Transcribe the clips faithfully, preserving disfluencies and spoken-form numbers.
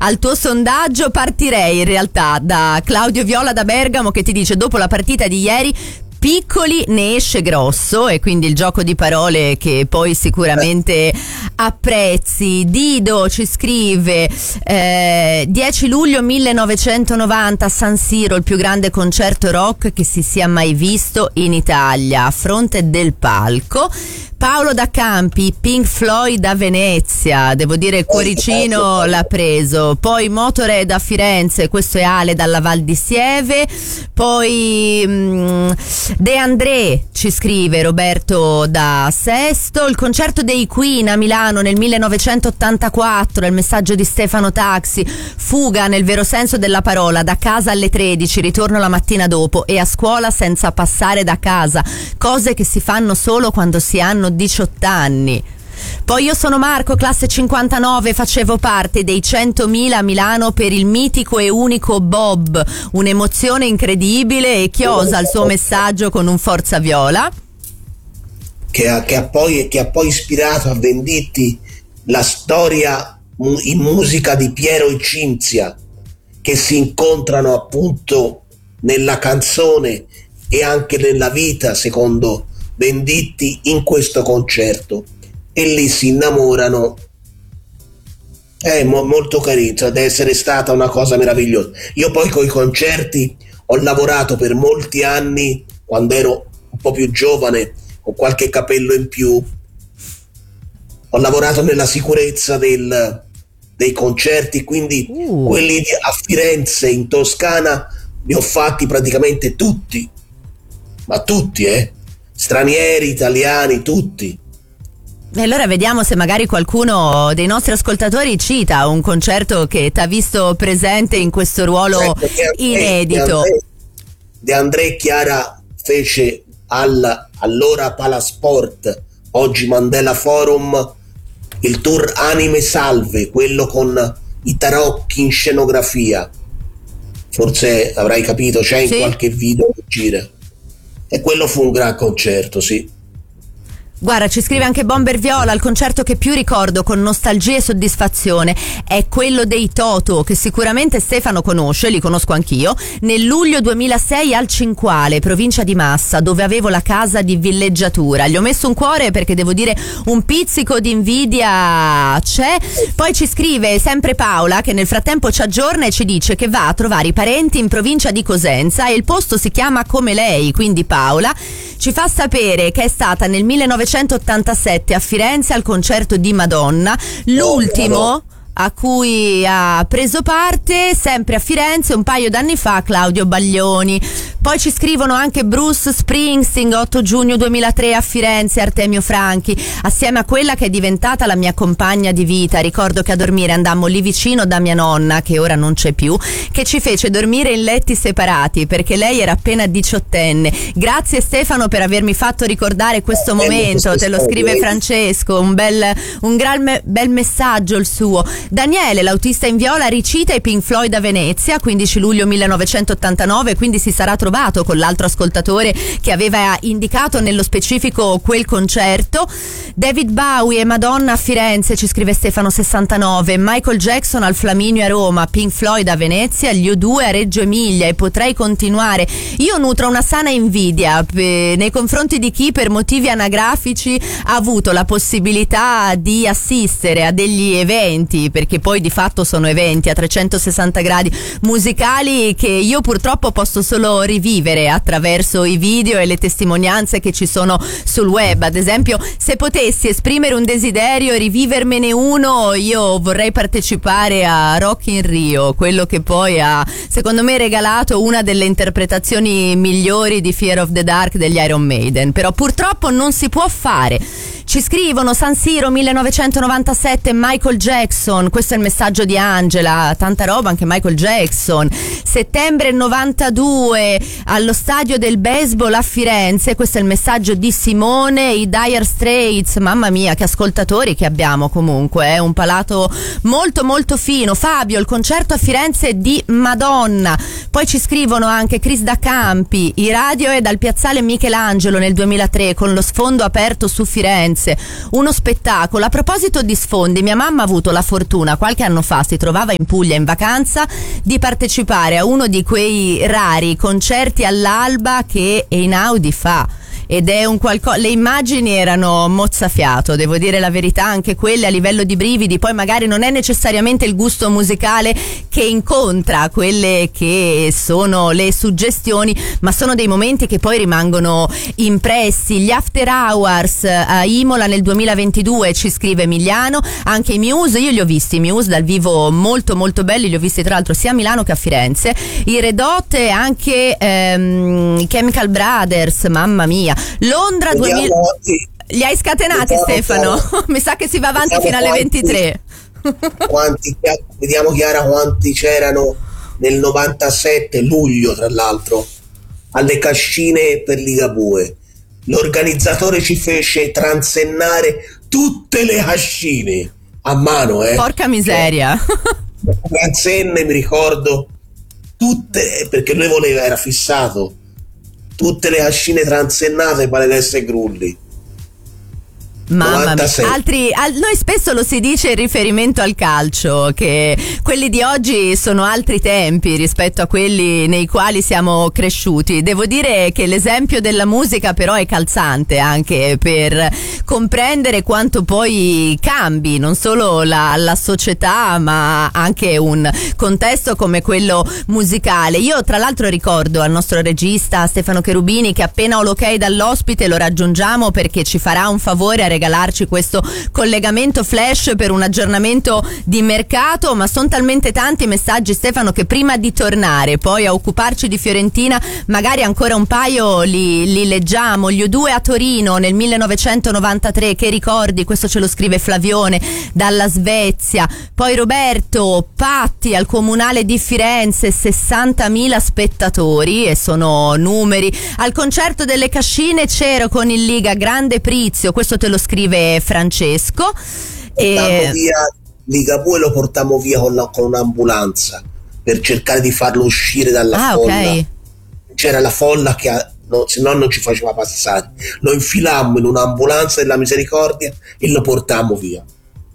al tuo sondaggio partirei in realtà da Claudio Viola da Bergamo, che ti dice: dopo la partita di ieri piccoli ne esce grosso, e quindi il gioco di parole che poi sicuramente apprezzi. Dido ci scrive eh, dieci luglio millenovecentonovanta, San Siro, il più grande concerto rock che si sia mai visto in Italia, a fronte del palco. Paolo da Campi, Pink Floyd a Venezia, devo dire il cuoricino l'ha preso. Poi Motorhead a Firenze, questo è Ale dalla Val di Sieve. Poi mh, De André ci scrive Roberto da Sesto, il concerto dei Queen a Milano nel millenovecentottantaquattro, il messaggio di Stefano Taxi: fuga nel vero senso della parola, da casa alle tredici, ritorno la mattina dopo, e a scuola senza passare da casa, cose che si fanno solo quando si hanno diciotto anni. Poi io sono Marco, classe cinquantanove, facevo parte dei centomila a Milano per il mitico e unico Bob, un'emozione incredibile, e chiosa il suo messaggio con un forza viola che ha, che ha poi che ha poi ispirato a Venditti la storia in musica di Piero e Cinzia, che si incontrano appunto nella canzone e anche nella vita, secondo Venditti, in questo concerto, e lì si innamorano. È mo- molto carino, cioè, deve essere stata una cosa meravigliosa. Io poi con i concerti ho lavorato per molti anni, quando ero un po' più giovane, con qualche capello in più. Ho lavorato nella sicurezza del, dei concerti, quindi uh. quelli di, a Firenze, in Toscana, li ho fatti praticamente tutti, ma tutti, eh stranieri, italiani, tutti. E allora vediamo se magari qualcuno dei nostri ascoltatori cita un concerto che ti ha visto presente in questo ruolo certo, inedito. De André, De André Chiara fece al, allora Palasport, oggi Mandela Forum, il tour Anime Salve, quello con i tarocchi in scenografia. Forse avrai capito, c'è in sì. qualche video che gira. E quello fu un gran concerto, sì. Guarda, ci scrive anche Bomber Viola: il concerto che più ricordo con nostalgia e soddisfazione è quello dei Toto, che sicuramente Stefano conosce, li conosco anch'io, nel luglio duemilasei al Cinquale, provincia di Massa, dove avevo la casa di villeggiatura. Gli ho messo un cuore perché devo dire un pizzico di invidia c'è. Poi ci scrive sempre Paola, che nel frattempo ci aggiorna e ci dice che va a trovare i parenti in provincia di Cosenza e il posto si chiama come lei, quindi Paola ci fa sapere che è stata nel millenovecentottantasette a Firenze al concerto di Madonna, l'ultimo a cui ha preso parte, sempre a Firenze un paio d'anni fa, Claudio Baglioni. Poi ci scrivono anche Bruce Springsteen, otto giugno duemilatré a Firenze, Artemio Franchi, assieme a quella che è diventata la mia compagna di vita. Ricordo che a dormire andammo lì vicino da mia nonna, che ora non c'è più, che ci fece dormire in letti separati perché lei era appena diciottenne. Grazie Stefano per avermi fatto ricordare questo momento, te lo scrive Francesco, un bel, un gran me, bel messaggio il suo. Daniele, l'autista in viola, ricita i Pink Floyd a Venezia, quindici luglio millenovecentottantanove, quindi si sarà trovato con l'altro ascoltatore che aveva indicato nello specifico quel concerto. David Bowie e Madonna a Firenze, ci scrive Stefano sessantanove, Michael Jackson al Flaminio a Roma, Pink Floyd a Venezia, gli U due a Reggio Emilia, e potrei continuare. Io nutro una sana invidia eh, nei confronti di chi per motivi anagrafici ha avuto la possibilità di assistere a degli eventi, perché poi di fatto sono eventi a trecentosessanta gradi musicali che io purtroppo posso solo rivivere attraverso i video e le testimonianze che ci sono sul web. Ad esempio, se potessi esprimere un desiderio e rivivermene uno, io vorrei partecipare a Rock in Rio, quello che poi ha secondo me regalato una delle interpretazioni migliori di Fear of the Dark degli Iron Maiden, però purtroppo non si può fare. Ci scrivono San Siro millenovecentonovantasette, Michael Jackson, questo è il messaggio di Angela, tanta roba anche Michael Jackson. Settembre novantadue allo stadio del baseball a Firenze, questo è il messaggio di Simone. I Dire Straits, mamma mia che ascoltatori che abbiamo, comunque è un palato molto molto fino. Fabio, il concerto a Firenze di Madonna. Poi ci scrivono anche Chris da Campi, i Radiohead dal piazzale Michelangelo nel duemilatré con lo sfondo aperto su Firenze, Firenze, uno spettacolo. A proposito di sfondi, mia mamma ha avuto la fortuna, qualche anno fa si trovava in Puglia in vacanza, di partecipare a uno di quei rari concerti all'alba che Einaudi fa. Ed è un qualcosa, le immagini erano mozzafiato, devo dire la verità, anche quelle a livello di brividi. Poi magari non è necessariamente il gusto musicale che incontra quelle che sono le suggestioni, ma sono dei momenti che poi rimangono impressi. Gli After Hours a Imola nel duemilaventidue, ci scrive Emiliano. Anche i Muse, io li ho visti i Muse dal vivo, molto molto belli, li ho visti tra l'altro sia a Milano che a Firenze. I Red Hot e anche ehm, Chemical Brothers, mamma mia. Londra duemila. Li hai scatenati, Stefano? Mi sa che si va avanti fino alle quanti, ventitré. Quanti, vediamo Chiara quanti c'erano nel novantasette, luglio tra l'altro, alle Cascine per Ligabue. L'organizzatore ci fece transennare tutte le cascine a mano, eh. Porca miseria. Cioè, transenne, mi ricordo, tutte, perché lui voleva, era fissato, tutte le cascine transennate paledesse e grulli. Mamma novantasei. mia, altri, al, noi spesso lo si dice in riferimento al calcio, che quelli di oggi sono altri tempi rispetto a quelli nei quali siamo cresciuti. Devo dire che l'esempio della musica però è calzante anche per comprendere quanto poi cambi non solo la, la società, ma anche un contesto come quello musicale. Io tra l'altro ricordo al nostro regista Stefano Cherubini che appena ho l'ok dall'ospite lo raggiungiamo perché ci farà un favore a regalarci questo collegamento flash per un aggiornamento di mercato, ma sono talmente tanti i messaggi, Stefano, che prima di tornare poi a occuparci di Fiorentina magari ancora un paio li, li leggiamo. Gli U due a Torino nel millenovecentonovantatré, che ricordi? Questo ce lo scrive Flavione dalla Svezia. Poi Roberto, Patti al Comunale di Firenze, sessantamila spettatori, e sono numeri. Al concerto delle Cascine c'ero con il Liga, grande Prizio, questo te lo scrive Francesco. E via Ligabue, lo portammo via con, la, con un'ambulanza per cercare di farlo uscire dalla ah, folla. Okay. C'era la folla che no, se no non ci faceva passare. Lo infilammo in un'ambulanza della Misericordia e lo portammo via.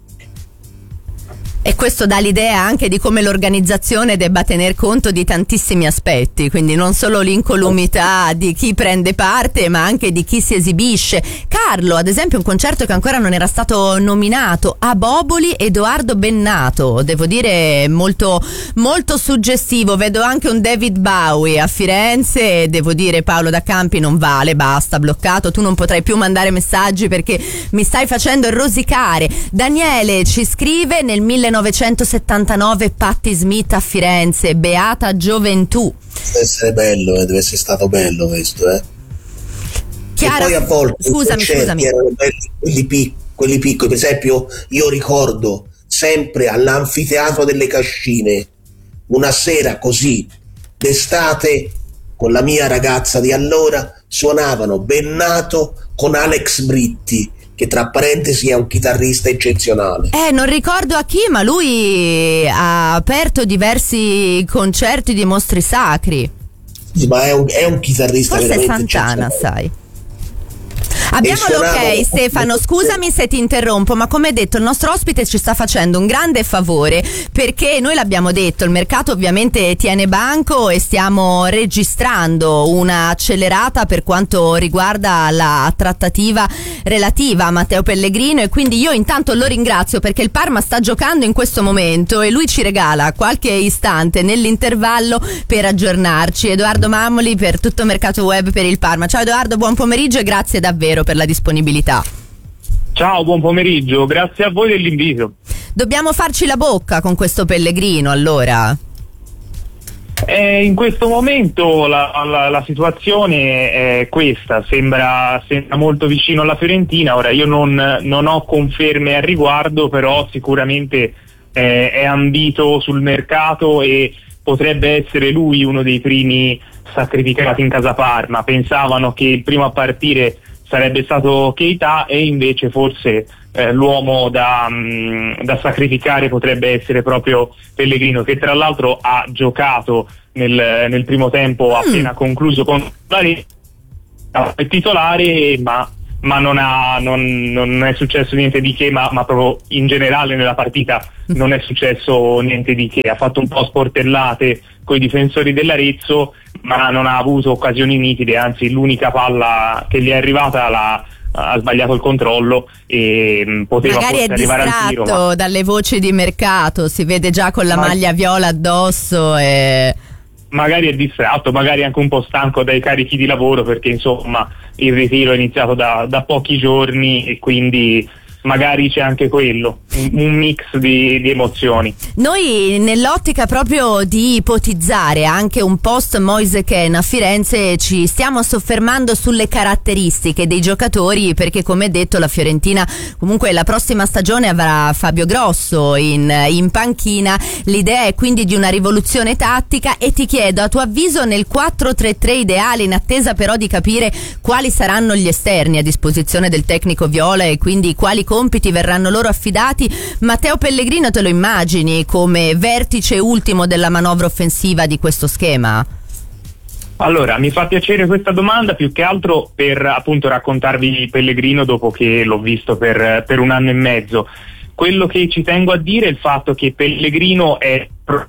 E questo dà l'idea anche di come l'organizzazione debba tener conto di tantissimi aspetti, quindi non solo l'incolumità di chi prende parte, ma anche di chi si esibisce. Carlo, ad esempio, un concerto che ancora non era stato nominato, a Boboli, Edoardo Bennato, devo dire molto molto suggestivo. Vedo anche un David Bowie a Firenze, devo dire Paolo da Campi non vale, basta, bloccato, tu non potrai più mandare messaggi perché mi stai facendo rosicare. Daniele ci scrive nel millenovecentosettantanove Patti Smith a Firenze, beata gioventù. Deve essere bello, eh, deve essere stato bello questo, eh. Chiara, e poi a volte scusami, scusami. erano belli, quelli, pic- quelli piccoli, per esempio io ricordo sempre all'Anfiteatro delle Cascine una sera così d'estate con la mia ragazza di allora suonavano Bennato con Alex Britti, che tra parentesi è un chitarrista eccezionale. Eh, non ricordo a chi, ma lui ha aperto diversi concerti di mostri sacri. Sì, ma è un, è un chitarrista forse veramente Santana, eccezionale. sai. Abbiamo l'ok, Stefano, scusami se ti interrompo, ma come detto il nostro ospite ci sta facendo un grande favore, perché noi l'abbiamo detto, il mercato ovviamente tiene banco e stiamo registrando una accelerata per quanto riguarda la trattativa relativa a Matteo Pellegrino, e quindi io intanto lo ringrazio perché il Parma sta giocando in questo momento e lui ci regala qualche istante nell'intervallo per aggiornarci. Edoardo Mammoli per Tutto Mercato Web per il Parma. Ciao Edoardo, buon pomeriggio e grazie davvero per la disponibilità. Ciao, buon pomeriggio, grazie a voi dell'invito. Dobbiamo farci la bocca con questo Pellegrino, allora? Eh, in questo momento la, la, la situazione è questa, sembra, sembra molto vicino alla Fiorentina. Ora io non, non ho conferme al riguardo, però sicuramente eh, è ambito sul mercato e potrebbe essere lui uno dei primi sacrificati in casa Parma. Pensavano che il primo a partire sarebbe stato Keita e invece forse eh, l'uomo da, mh, da sacrificare potrebbe essere proprio Pellegrino, che tra l'altro ha giocato nel, nel primo tempo appena mm. concluso con la Roma, è titolare, ma ma non, ha, non, non è successo niente di che, ma, ma proprio in generale nella partita non è successo niente di che. Ha fatto un po' sportellate con i difensori dell'Arezzo, ma non ha avuto occasioni nitide, anzi l'unica palla che gli è arrivata l'ha ha sbagliato il controllo e mh, poteva magari forse arrivare al tiro, ma... dalle voci di mercato, si vede già con la ma... maglia viola addosso e... magari è distratto, magari anche un po' stanco dai carichi di lavoro, perché insomma il ritiro è iniziato da, da pochi giorni e quindi magari c'è anche quello, un, un mix di, di emozioni. Noi nell'ottica proprio di ipotizzare anche un post Moise Kean a Firenze ci stiamo soffermando sulle caratteristiche dei giocatori, perché come detto la Fiorentina comunque la prossima stagione avrà Fabio Grosso in, in panchina, l'idea è quindi di una rivoluzione tattica e ti chiedo a tuo avviso nel quattro tre tre ideale, in attesa però di capire quali saranno gli esterni a disposizione del tecnico viola e quindi quali compiti verranno loro affidati, Matteo Pellegrino te lo immagini come vertice ultimo della manovra offensiva di questo schema? Allora, mi fa piacere questa domanda più che altro per appunto raccontarvi Pellegrino dopo che l'ho visto per, per un anno e mezzo. Quello che ci tengo a dire è il fatto che Pellegrino è,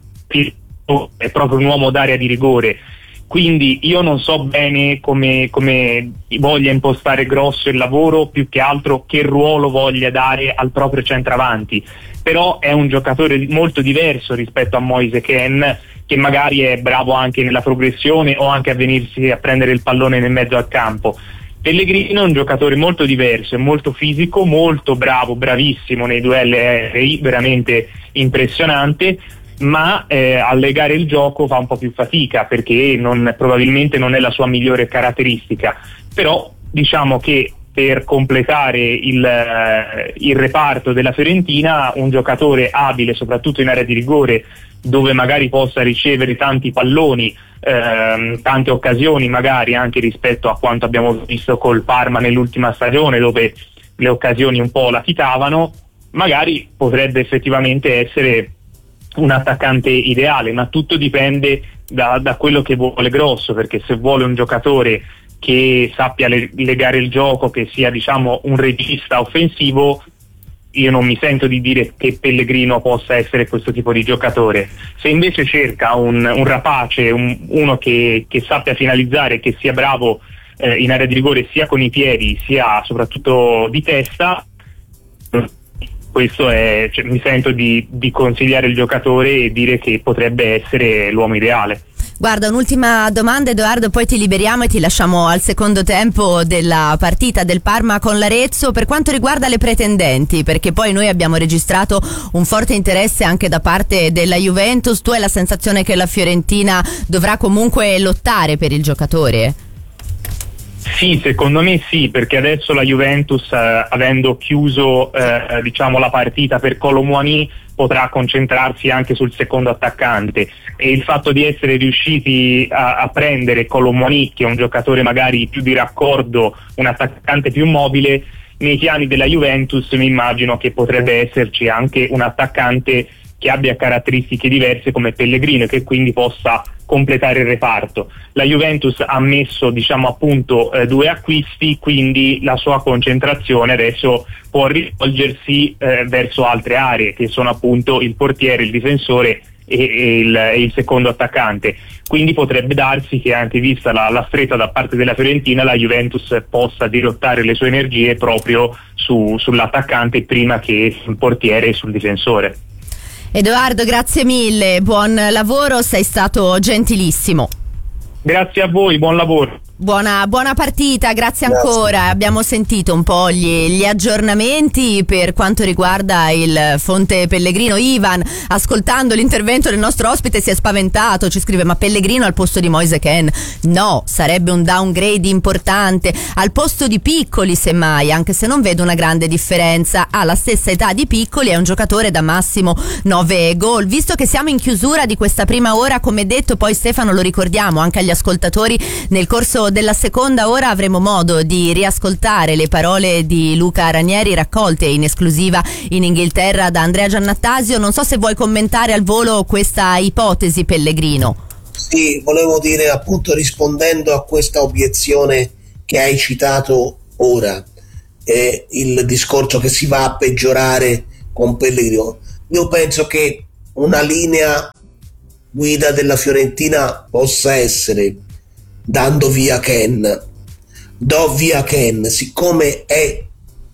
è proprio un uomo d'area di rigore, quindi io non so bene come, come voglia impostare Grosso il lavoro, più che altro che ruolo voglia dare al proprio centravanti, però è un giocatore molto diverso rispetto a Moise Kean, che magari è bravo anche nella progressione o anche a venirsi a prendere il pallone nel mezzo al campo. Pellegrino è un giocatore molto diverso, è molto fisico, molto bravo, bravissimo nei duelli aerei, veramente impressionante, ma eh, a legare il gioco fa un po' più fatica perché non, probabilmente non è la sua migliore caratteristica, però diciamo che per completare il, eh, il reparto della Fiorentina un giocatore abile soprattutto in area di rigore, dove magari possa ricevere tanti palloni, ehm, tante occasioni magari anche rispetto a quanto abbiamo visto col Parma nell'ultima stagione, dove le occasioni un po' latitavano, magari potrebbe effettivamente essere un attaccante ideale, ma tutto dipende da, da quello che vuole Grosso, perché se vuole un giocatore che sappia le, legare il gioco, che sia diciamo un regista offensivo, io non mi sento di dire che Pellegrino possa essere questo tipo di giocatore. Se invece cerca un, un rapace, un, uno che, che sappia finalizzare, che sia bravo eh, in area di rigore sia con i piedi sia soprattutto di testa, questo è, cioè, mi sento di, di consigliare il giocatore e dire che potrebbe essere l'uomo ideale. Guarda, un'ultima domanda Edoardo, poi ti liberiamo e ti lasciamo al secondo tempo della partita del Parma con l'Arezzo. Per quanto riguarda le pretendenti, perché poi noi abbiamo registrato un forte interesse anche da parte della Juventus, tu hai la sensazione che la Fiorentina dovrà comunque lottare per il giocatore? Sì, secondo me sì, perché adesso la Juventus, eh, avendo chiuso eh, diciamo la partita per Kolo Muani, potrà concentrarsi anche sul secondo attaccante, e il fatto di essere riusciti a, a prendere Kolo Muani, che è un giocatore magari più di raccordo, un attaccante più mobile, nei piani della Juventus mi immagino che potrebbe esserci anche un attaccante che abbia caratteristiche diverse come Pellegrino e che quindi possa completare il reparto. La Juventus ha messo diciamo appunto eh, due acquisti, quindi la sua concentrazione adesso può rivolgersi eh, verso altre aree, che sono appunto il portiere, il difensore e, e, il, e il secondo attaccante. Quindi potrebbe darsi che, anche vista la, la stretta da parte della Fiorentina, la Juventus possa dirottare le sue energie proprio su, sull'attaccante prima che sul portiere e sul difensore. Edoardo, grazie mille, buon lavoro, sei stato gentilissimo. Grazie a voi, buon lavoro. Buona, buona partita, grazie, grazie ancora. Abbiamo sentito un po' gli, gli aggiornamenti per quanto riguarda il Fonte Pellegrino. Ivan, ascoltando l'intervento del nostro ospite, si è spaventato, ci scrive: ma Pellegrino al posto di Moise Kean? No, sarebbe un downgrade importante. Al posto di Piccoli semmai, anche se non vedo una grande differenza. Ha la stessa età di Piccoli, è un giocatore da massimo nove gol. Visto che siamo in chiusura di questa prima ora, come detto, poi Stefano lo ricordiamo anche agli ascoltatori, nel corso della seconda ora avremo modo di riascoltare le parole di Luca Ranieri raccolte in esclusiva in Inghilterra da Andrea Giannattasio. Non so se vuoi commentare al volo questa ipotesi, Pellegrino. Sì, volevo dire, appunto, rispondendo a questa obiezione che hai citato ora, eh, il discorso che si va a peggiorare con Pellegrino. Io penso che una linea guida della Fiorentina possa essere: dando via Ken, do via Ken, siccome è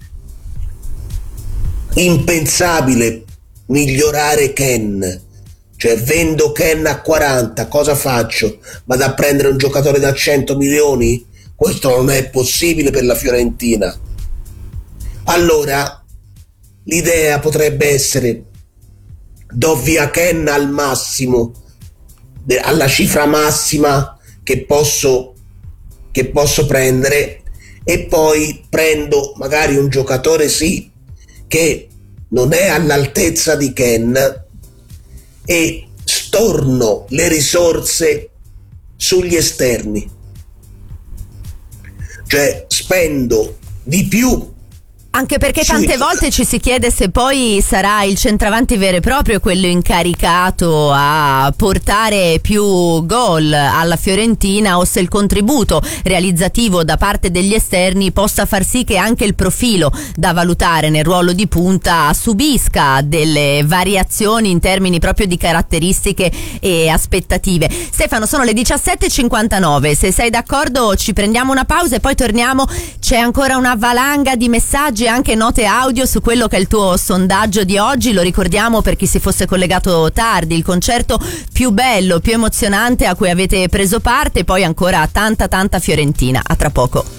impensabile migliorare Ken, cioè vendo Ken a quaranta, cosa faccio? Vado a prendere un giocatore da cento milioni? Questo non è possibile per la Fiorentina. Allora l'idea potrebbe essere: do via Ken al massimo, alla cifra massima che posso che posso prendere, e poi prendo magari un giocatore sì che non è all'altezza di Ken e storno le risorse sugli esterni, cioè spendo di più. Anche perché tante volte ci si chiede se poi sarà il centravanti vero e proprio quello incaricato a portare più gol alla Fiorentina, o se il contributo realizzativo da parte degli esterni possa far sì che anche il profilo da valutare nel ruolo di punta subisca delle variazioni in termini proprio di caratteristiche e aspettative. Stefano, sono le diciassette e cinquantanove, se sei d'accordo ci prendiamo una pausa e poi torniamo. C'è ancora una valanga di messaggi, anche note audio su quello che è il tuo sondaggio di oggi. Lo ricordiamo per chi si fosse collegato tardi: il concerto più bello, più emozionante a cui avete preso parte, poi ancora tanta tanta Fiorentina. A tra poco.